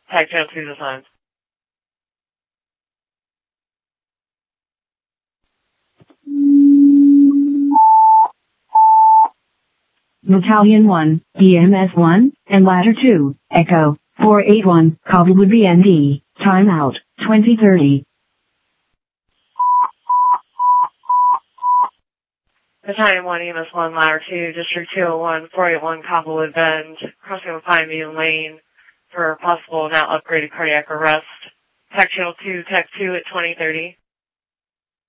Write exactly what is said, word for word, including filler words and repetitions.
Tag channel two is assigned. Battalion one, B M S one, and Ladder two, Echo, four eight one, Coblewood B N D, timeout, twenty thirty. Battalion one, E M S one, Ladder two, District two oh one, four eight one, Coblewood Bend, crossing a five median lane for possible now upgraded cardiac arrest. Tag channel two, tech two at twenty thirty.